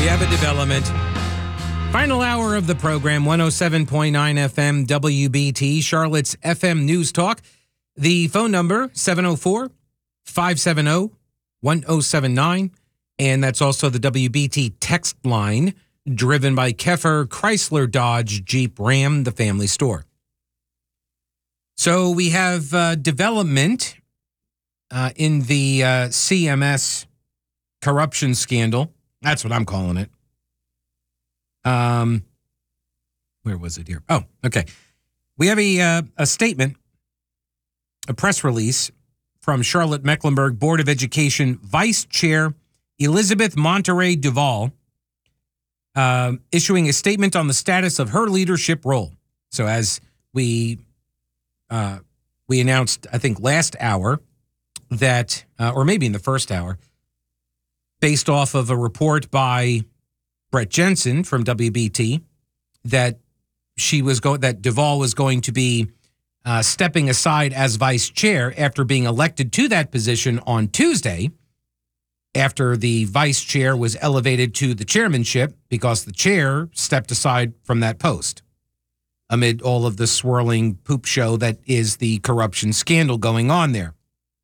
We have a development. Final hour of the program, 107.9 FM WBT, Charlotte's FM News Talk. The phone number, 704-570-1079. And that's also the WBT text line, driven by Keffer Chrysler Dodge Jeep Ram, the family store. So we have development in the CMS corruption scandal. That's what I'm calling it. Where was it here? Oh, okay. We have a statement, a press release from Charlotte Mecklenburg Board of Education Vice Chair Elizabeth Monterey Duval, issuing a statement on the status of her leadership role. So as we announced, I think last hour, that, or maybe in the first hour, based off of a report by Brett Jensen from WBT, that that Duval was going to be stepping aside as vice chair after being elected to that position on Tuesday, after the vice chair was elevated to the chairmanship because the chair stepped aside from that post amid all of the swirling poop show that is the corruption scandal going on there.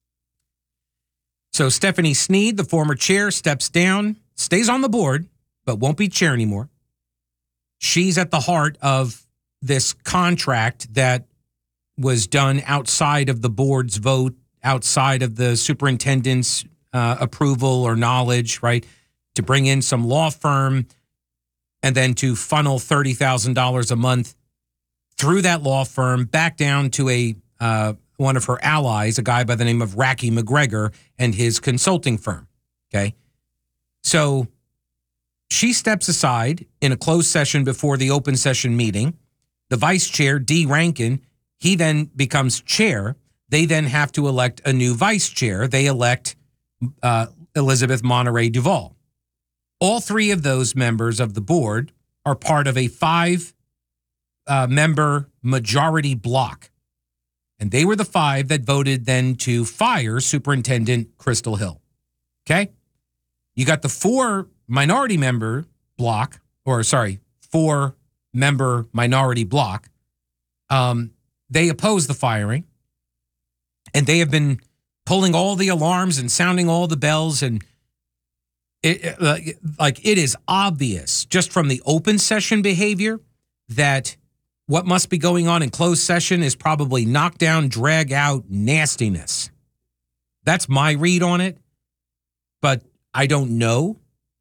So Stephanie Sneed, the former chair, steps down, stays on the board, but won't be chair anymore. She's at the heart of this contract that was done outside of the board's vote, outside of the superintendent's approval or knowledge, right? To bring in some law firm and then to funnel $30,000 a month through that law firm back down to one of her allies, a guy by the name of Racky McGregor and his consulting firm. Okay. So she steps aside in a closed session before the open session meeting. The vice chair, Dee Rankin, he then becomes chair. They then have to elect a new vice chair. They elect Elizabeth Monterey Duval. All three of those members of the board are part of a 5-member majority block. And they were the 5 that voted then to fire Superintendent Crystal Hill. Okay? You got the 4-member block. They oppose the firing. And they have been pulling all the alarms and sounding all the bells. And it is obvious just from the open session behavior that what must be going on in closed session is probably knockdown, drag out nastiness. That's my read on it, but I don't know.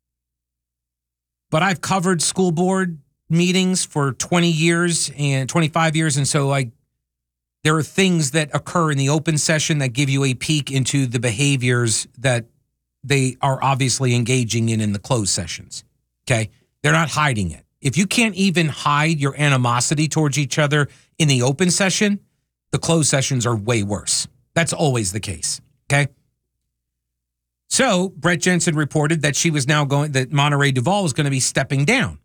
But I've covered school board meetings for 20 years and 25 years, and so there are things that occur in the open session that give you a peek into the behaviors that they are obviously engaging in the closed sessions. Okay? They're not hiding it. If you can't even hide your animosity towards each other in the open session, the closed sessions are way worse. That's always the case. Okay? So Brett Jensen reported that that Monterey Duval was going to be stepping down.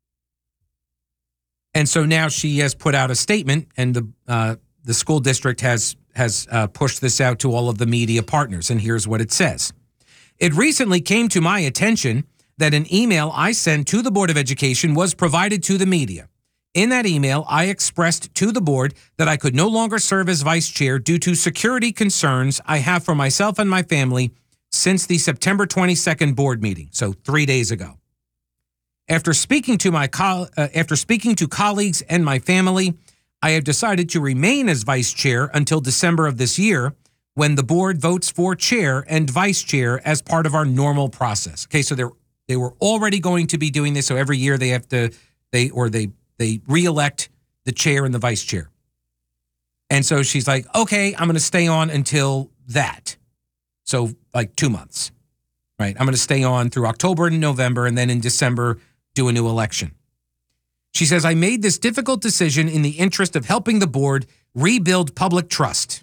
And so now she has put out a statement, and the school district has pushed this out to all of the media partners. And here's what it says. It recently came to my attention that an email I sent to the Board of Education was provided to the media. In that email, I expressed to the board that I could no longer serve as vice chair due to security concerns I have for myself and my family since the September 22nd board meeting, so 3 days ago. After speaking to colleagues and my family, I have decided to remain as vice chair until December of this year, when the board votes for chair and vice chair as part of our normal process. Okay, so they were already going to be doing this, so every year they re-elect the chair and the vice chair. And so she's like, okay, I'm going to stay on until that. So like 2 months, right? I'm going to stay on through October and November, and then in December, do a new election. She says, I made this difficult decision in the interest of helping the board rebuild public trust.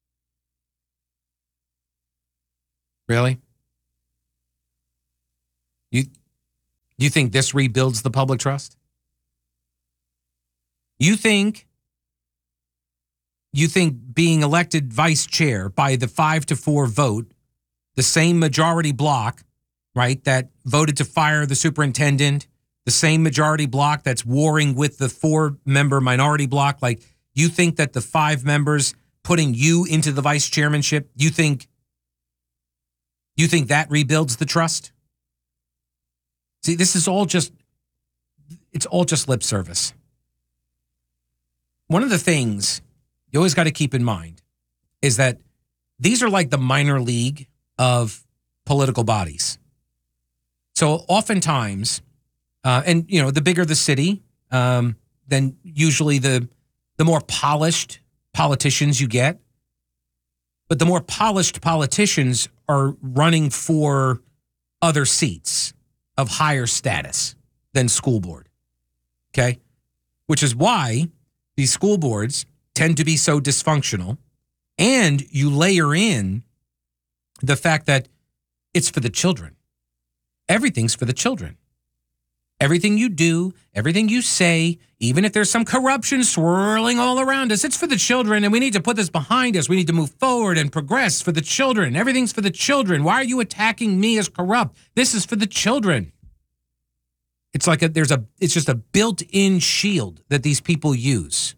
Really? You think this rebuilds the public trust? You think being elected vice chair by the 5-4 vote, the same majority block right, that voted to fire the superintendent, the same majority block that's warring with the 4-member minority block. Like, you think that the 5 members putting you into the vice chairmanship, you think that rebuilds the trust? See, this is all just, it's all just lip service. One of the things you always got to keep in mind is that these are like the minor league of political bodies. So oftentimes, and you know, the bigger the city, then usually the more polished politicians you get. But the more polished politicians are running for other seats of higher status than school board. Okay? Which is why these school boards tend to be so dysfunctional. And you layer in the fact that it's for the children. Everything's for the children. Everything you do, everything you say, even if there's some corruption swirling all around us, it's for the children, and we need to put this behind us. We need to move forward and progress for the children. Everything's for the children. Why are you attacking me as corrupt? This is for the children. It's like it's just a built-in shield that these people use.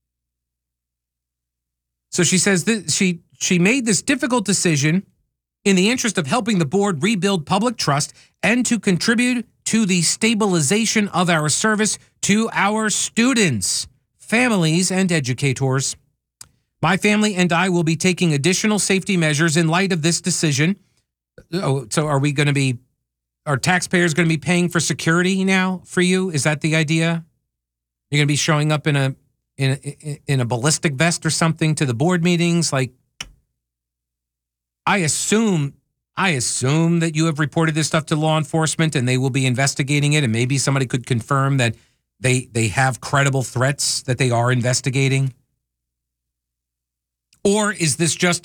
So she says that she made this difficult decision in the interest of helping the board rebuild public trust and to contribute to the stabilization of our service to our students, families, and educators. My family and I will be taking additional safety measures in light of this decision. Oh, so are taxpayers going to be paying for security now for you? Is that the idea? You're going to be showing up in a ballistic vest or something to the board meetings? Like, I assume that you have reported this stuff to law enforcement and they will be investigating it, and maybe somebody could confirm that they have credible threats that they are investigating. Or is this just,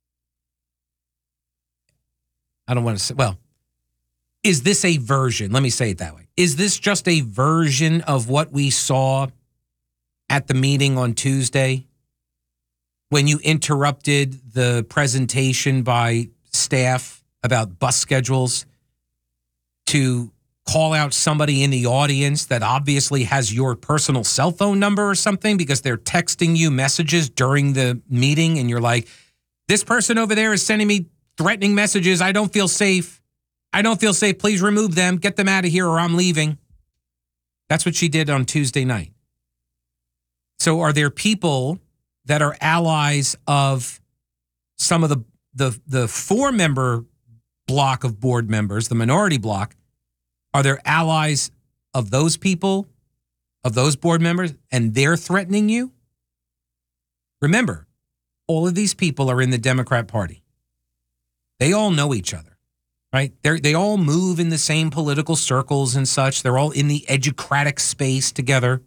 I don't want to say, well, is this a version? Let me say it that way. Is this just a version of what we saw at the meeting on Tuesday when you interrupted the presentation by staff about bus schedules to call out somebody in the audience that obviously has your personal cell phone number or something because they're texting you messages during the meeting, and you're like, this person over there is sending me threatening messages. I don't feel safe. I don't feel safe. Please remove them. Get them out of here or I'm leaving. That's what she did on Tuesday night. So are there people that are allies of some of the 4-member block of board members, the minority block? Are there allies of those people, of those board members, and they're threatening you? Remember, all of these people are in the Democrat Party. They all know each other, right? They all move in the same political circles and such. They're all in the educratic space together.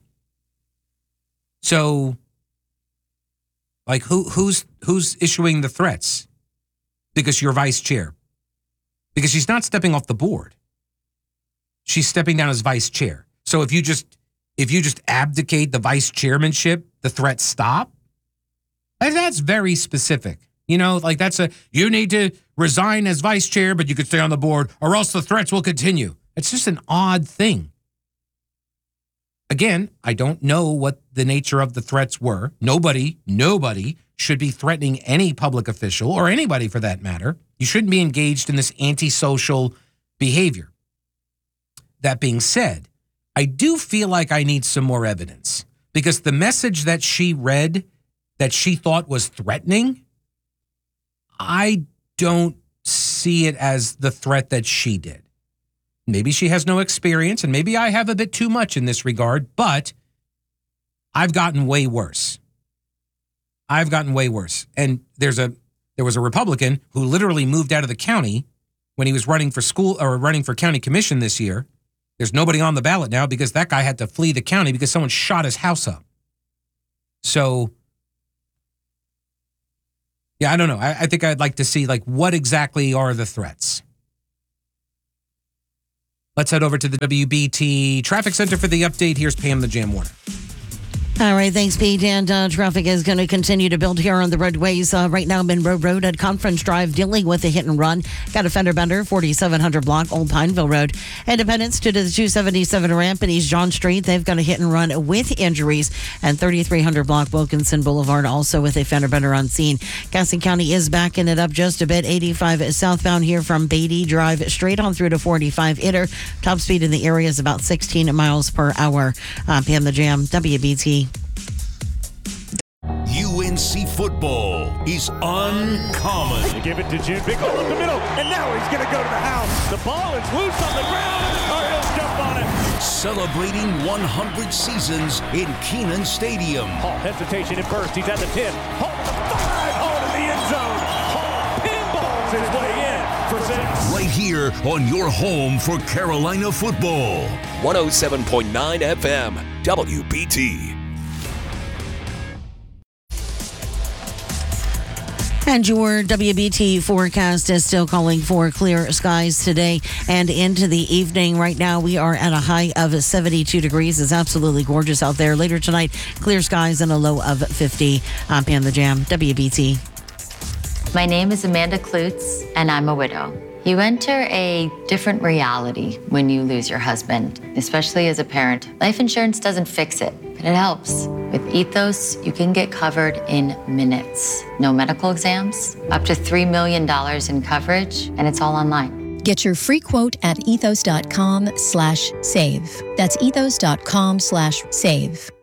So, like, who's issuing the threats? Because you're vice chair. Because she's not stepping off the board. She's stepping down as vice chair. So if you just abdicate the vice chairmanship, the threats stop. And that's very specific. You know, like you need to resign as vice chair, but you could stay on the board, or else the threats will continue. It's just an odd thing. Again, I don't know what the nature of the threats were. Nobody should be threatening any public official or anybody for that matter. You shouldn't be engaged in this antisocial behavior. That being said, I do feel like I need some more evidence, because the message that she read that she thought was threatening, I don't see it as the threat that she did. Maybe she has no experience, and maybe I have a bit too much in this regard, but I've gotten way worse. And there was a Republican who literally moved out of the county when he was running for county commission this year. There's nobody on the ballot now because that guy had to flee the county because someone shot his house up. So, yeah, I don't know. I think I'd like to see, like, what exactly are the threats? Let's head over to the WBT Traffic Center for the update. Here's Pam the Jam Warner. All right, thanks, Pete. And traffic is going to continue to build here on the roadways. Right now, Monroe Road at Conference Drive dealing with a hit and run. Got a fender bender, 4700 block, Old Pineville Road. Independence to the 277 ramp in East John Street. They've got a hit and run with injuries. And 3300 block, Wilkinson Boulevard, also with a fender bender on scene. Gaston County is backing it up just a bit. 85 southbound here from Beatty Drive straight on through to 45 Inter. Top speed in the area is about 16 miles per hour. Pam the Jam, WBT. UNC football is uncommon. They give it to June. Big hole up the middle, and now he's going to go to the house. The ball is loose on the ground, and the Cardinals jump on it. Celebrating 100 seasons in Kenan Stadium. Hall hesitation at first. He's at the 10. Hall to the 5. Hall to the end zone. Hall pinballs his way in for 6. Right here on your home for Carolina football. 107.9 FM, WBT. And your WBT forecast is still calling for clear skies today and into the evening. Right now, we are at a high of 72 degrees. It's absolutely gorgeous out there. Later tonight, clear skies and a low of 50. I'm Pam the Jam, WBT. My name is Amanda Klutz, and I'm a widow. You enter a different reality when you lose your husband, especially as a parent. Life insurance doesn't fix it, but it helps. With Ethos, you can get covered in minutes. No medical exams, up to $3 million in coverage, and it's all online. Get your free quote at ethos.com/save. That's ethos.com/save.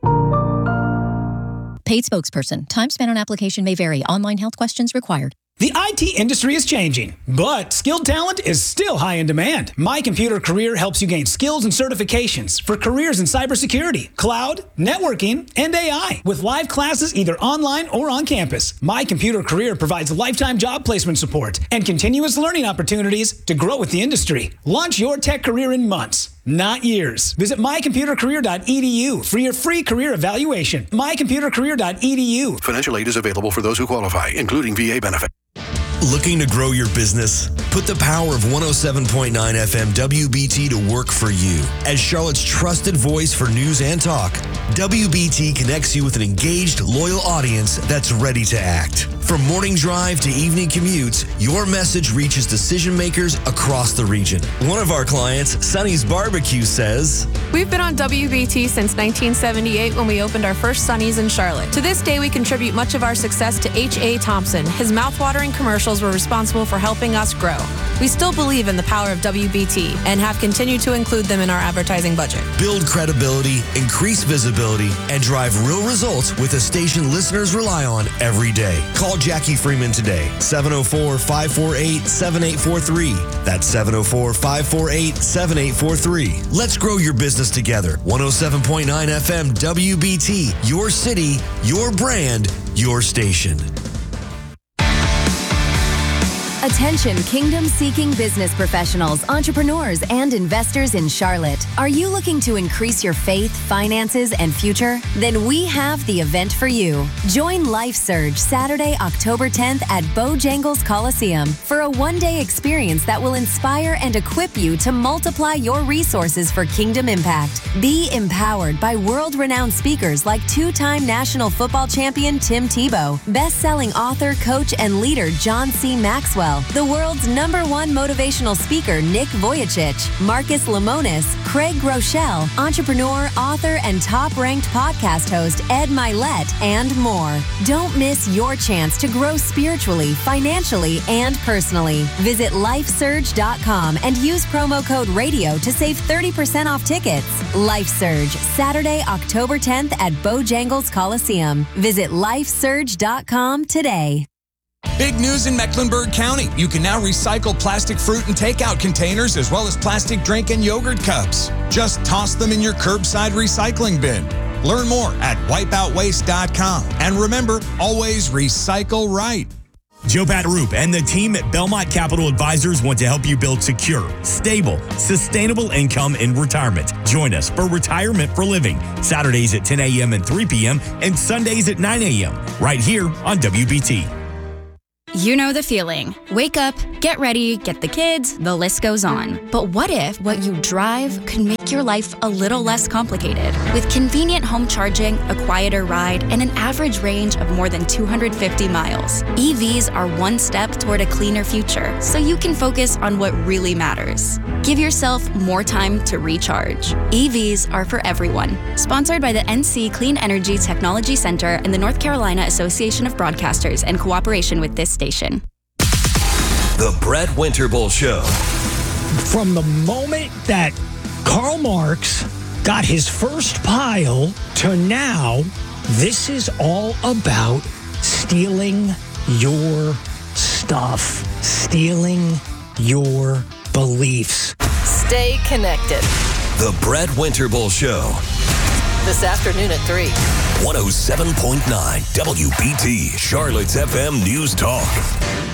Paid spokesperson. Time spent on application may vary. Online health questions required. The IT industry is changing, but skilled talent is still high in demand. My Computer Career helps you gain skills and certifications for careers in cybersecurity, cloud, networking, and AI. With live classes either online or on campus, My Computer Career provides lifetime job placement support and continuous learning opportunities to grow with the industry. Launch your tech career in months, not years. Visit mycomputercareer.edu for your free career evaluation. mycomputercareer.edu. Financial aid is available for those who qualify, including VA benefit. Looking to grow your business? Put the power of 107.9 FM WBT to work for you. As Charlotte's trusted voice for news and talk, WBT connects you with an engaged, loyal audience that's ready to act. From morning drive to evening commutes, your message reaches decision makers across the region. One of our clients, Sonny's Barbecue, says, "We've been on WBT since 1978 when we opened our first Sonny's in Charlotte. To this day, we contribute much of our success to H.A. Thompson. His mouthwatering commercials were responsible for helping us grow. We still believe in the power of WBT and have continued to include them in our advertising budget." Build credibility, increase visibility, and drive real results with a station listeners rely on every day. Call Jackie Freeman today, 704-548-7843. That's 704-548-7843. Let's grow your business together. 107.9 FM WBT, your city, your brand, your station. Attention kingdom-seeking business professionals, entrepreneurs, and investors in Charlotte. Are you looking to increase your faith, finances, and future? Then we have the event for you. Join Life Surge Saturday, October 10th at Bojangles Coliseum for a one-day experience that will inspire and equip you to multiply your resources for kingdom impact. Be empowered by world-renowned speakers like two-time national football champion Tim Tebow, best-selling author, coach, and leader John C. Maxwell, the world's #1 motivational speaker Nick Vujicic, Marcus Lemonis, Craig Groeschel, entrepreneur, author, and top-ranked podcast host Ed Milet, and more. Don't miss your chance to grow spiritually, financially, and personally. Visit LifeSurge.com and use promo code RADIO to save 30% off tickets. Life Surge, Saturday, October 10th at Bojangles Coliseum. Visit LifeSurge.com today. Big news in Mecklenburg County. You can now recycle plastic fruit and takeout containers as well as plastic drink and yogurt cups. Just toss them in your curbside recycling bin. Learn more at wipeoutwaste.com. And remember, always recycle right. Joe Pataroop and the team at Belmont Capital Advisors want to help you build secure, stable, sustainable income in retirement. Join us for Retirement for Living, Saturdays at 10 a.m. and 3 p.m. and Sundays at 9 a.m. right here on WBT. You know the feeling. Wake up, get ready, get the kids, the list goes on. But what if what you drive could make your life a little less complicated? With convenient home charging, a quieter ride, and an average range of more than 250 miles, EVs are one step toward a cleaner future, so you can focus on what really matters. Give yourself more time to recharge. EVs are for everyone. Sponsored by the NC Clean Energy Technology Center and the North Carolina Association of Broadcasters in cooperation with this station. The Brett Winterble Show. From the moment that Karl Marx got his first pile to now, this is all about stealing your stuff, stealing your beliefs. Stay connected. The Brett Winterble Show. This afternoon at 3. 107.9 WBT, Charlotte's FM News Talk.